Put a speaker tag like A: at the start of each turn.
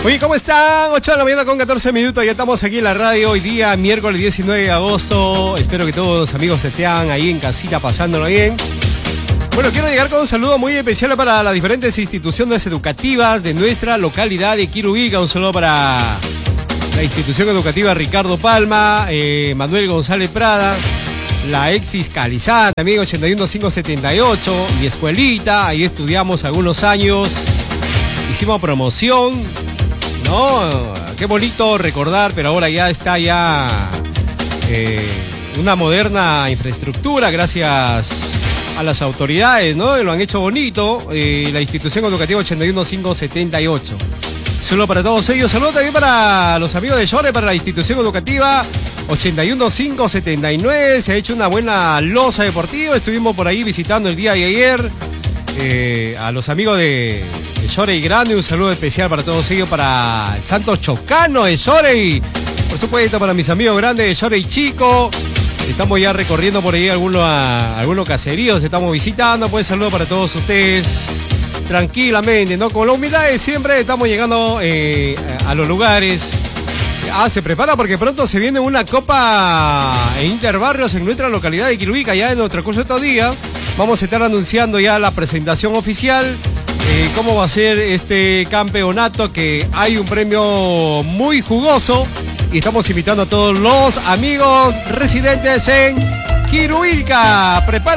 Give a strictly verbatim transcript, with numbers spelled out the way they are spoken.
A: Oye, ¿cómo están? ocho de la mañana con catorce minutos, ya estamos aquí en la radio, hoy día, miércoles diecinueve de agosto. Espero que todos los amigos estén ahí en casita pasándolo bien. Bueno, quiero llegar con un saludo muy especial para las diferentes instituciones educativas de nuestra localidad de Quirubilca. Un saludo para la institución educativa Ricardo Palma, eh, Manuel González Prada, la ex fiscalizada también ochenta y uno cinco setenta y ocho, mi escuelita, ahí estudiamos algunos años, hicimos promoción, ¿no? Qué bonito recordar, pero ahora ya está ya eh, una moderna infraestructura gracias a las autoridades, ¿no? Lo han hecho bonito, eh, la institución educativa ochenta y uno cinco setenta y ocho. Solo para todos ellos. Saludos también para los amigos de Shore, para la institución educativa ochenta y uno cinco setenta y nueve. Se ha hecho una buena loza deportiva. Estuvimos por ahí visitando el día de ayer. Eh, a los amigos de, de Shore y Grande, un saludo especial para todos ellos, para el Santo Chocano de Shore y por supuesto para mis amigos grandes de Shore y Chico. Estamos ya recorriendo por ahí algunos, algunos caseríos, estamos visitando, pues saludo para todos ustedes, tranquilamente, ¿no? Con la humildad de siempre estamos llegando eh, a los lugares. Ah, se prepara porque pronto se viene una copa en Interbarrios en nuestra localidad de Quirubilca, ya en nuestro curso de estos días. Vamos a estar anunciando ya la presentación oficial, eh, cómo va a ser este campeonato, que hay un premio muy jugoso. Y estamos invitando a todos los amigos residentes en Quirubilca. Prepara